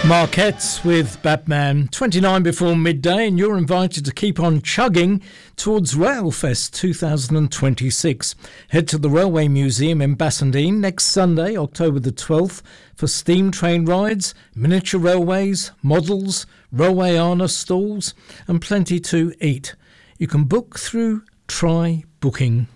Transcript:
Marquettes with Batman, 29 before midday, and you're invited to keep on chugging towards Railfest 2026. Head to the Railway Museum in Bassendean next Sunday, October the 12th, for steam train rides, miniature railways, models, railway harness stalls, and plenty to eat. You can book through Try Booking.